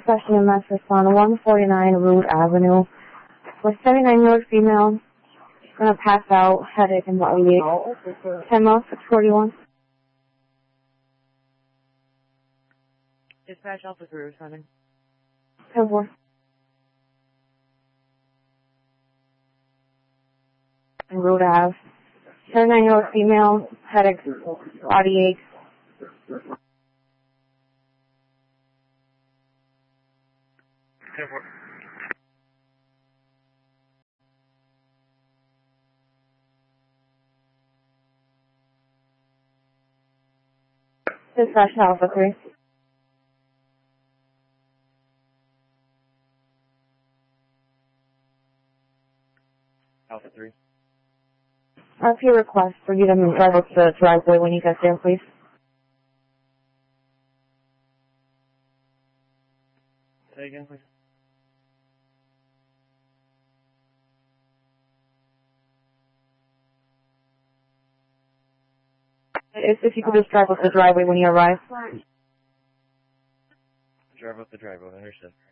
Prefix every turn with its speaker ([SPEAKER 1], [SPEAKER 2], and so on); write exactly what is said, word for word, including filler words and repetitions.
[SPEAKER 1] Dispatch E M S respond one forty-nine Root Avenue. With seventy-nine-year-old female, gonna pass out, headache, and body ache. ten miles, six forty-one.
[SPEAKER 2] Dispatch Alpha three responding.
[SPEAKER 1] ten four. Root Ave. seventy-nine-year-old female, headache, body ache.
[SPEAKER 2] ten four.
[SPEAKER 1] Dispatch Alpha three.
[SPEAKER 2] Alpha three.
[SPEAKER 1] R P request for you to drive up the driveway when you get there, please.
[SPEAKER 2] Say again, please.
[SPEAKER 1] If, if you could just drive up the driveway when you arrive.
[SPEAKER 2] Drive up the driveway, understood.